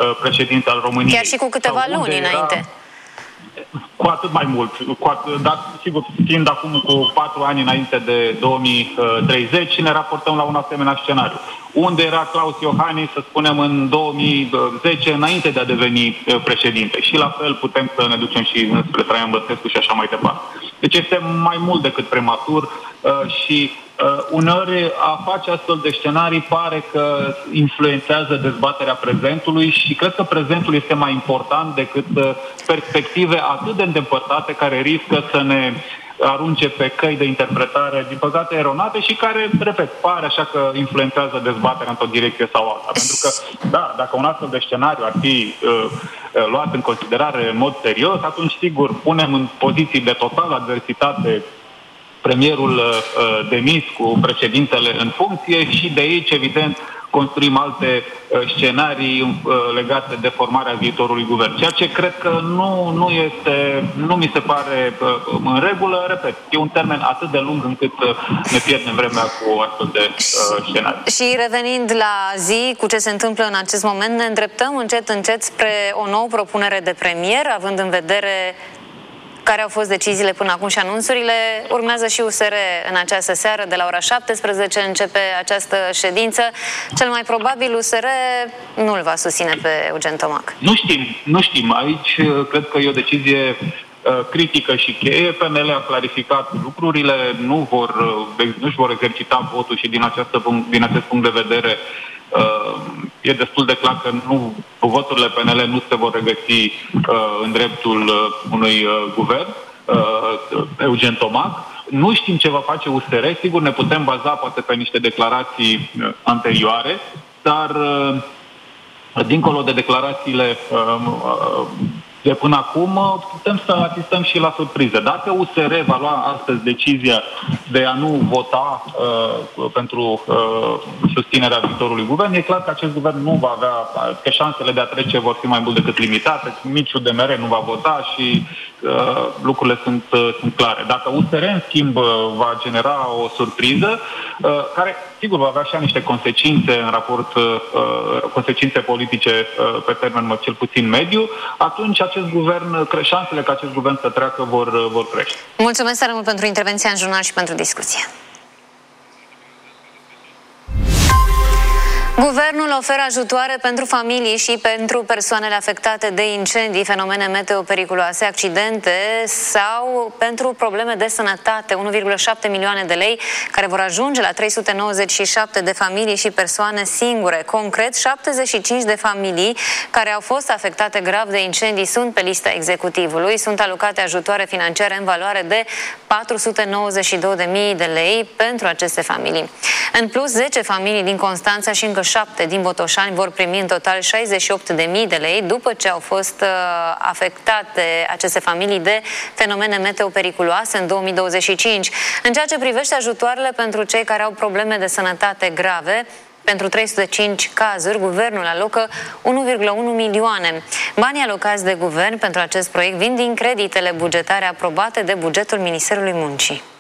președinte al României. Chiar și cu câteva luni înainte. Cu atât mai mult. Dar, sigur, fiind acum cu 4 ani înainte de 2030, ne raportăm la un asemenea scenariu. Unde era Klaus Iohannis, să spunem, în 2010, înainte de a deveni președinte. Și la fel putem să ne ducem și spre Traian Băsescu și așa mai departe. Deci este mai mult decât prematur și uneori a face astfel de scenarii pare că influențează dezbaterea prezentului și cred că prezentul este mai important decât perspective atât de îndepărtate care riscă să ne arunce pe căi de interpretare, din păcate, eronate și care, repet, pare așa că influențează dezbaterea într-o direcție sau alta. Pentru că, da, dacă un astfel de scenariu ar fi luat în considerare în mod serios, atunci, sigur, punem în poziții de totală adversitate premierul demis cu președintele în funcție și de aici, evident, construim alte scenarii legate de formarea viitorului guvern. Ceea ce cred că nu mi se pare în regulă, repet, e un termen atât de lung încât ne pierdem vremea cu astfel de scenarii. Și revenind la zi, cu ce se întâmplă în acest moment, ne îndreptăm încet, încet spre o nouă propunere de premier, având în vedere care au fost deciziile până acum și anunțurile. Urmează și USR în această seară, de la ora 17 începe această ședință. Cel mai probabil USR nu îl va susține pe Eugen Tomac. Nu știm. Aici cred că e o decizie critică și cheie. PNL a clarificat lucrurile, nu-și vor exercita votul și din acest punct de vedere e destul de clar că voturile PNL nu se vor regăsi în dreptul unui guvern, Eugen Tomac. Nu știm ce va face USR, sigur ne putem baza poate pe niște declarații anterioare, dar dincolo de declarațiile de până acum, putem să asistăm și la surprize. Dacă USR va lua astăzi decizia de a nu vota pentru susținerea viitorului guvern, e clar că acest guvern nu va avea, că șansele de a trece vor fi mai mult decât limitate, nici UDMR nu va vota și lucrurile sunt clare. Dacă USR, în schimb, va genera o surpriză, care, sigur, va avea și niște consecințe în raport, consecințe politice pe termen cel puțin mediu, atunci acest guvern, șansele ca acest guvern să treacă vor crește. Mulțumesc tare mult pentru intervenția în jurnal și pentru discuție. Guvernul oferă ajutoare pentru familii și pentru persoanele afectate de incendii, fenomene meteo periculoase, accidente sau pentru probleme de sănătate. 1,7 milioane de lei care vor ajunge la 397 de familii și persoane singure. Concret, 75 de familii care au fost afectate grav de incendii sunt pe lista executivului. Sunt alocate ajutoare financiare în valoare de 492.000 de lei pentru aceste familii. În plus, 10 familii din Constanța și încă 7 din Botoșani vor primi în total 68.000 de lei după ce au fost afectate aceste familii de fenomene meteo periculoase în 2025. În ceea ce privește ajutoarele pentru cei care au probleme de sănătate grave, pentru 305 cazuri, guvernul alocă 1,1 milioane. Banii alocați de guvern pentru acest proiect vin din creditele bugetare aprobate de bugetul Ministerului Muncii.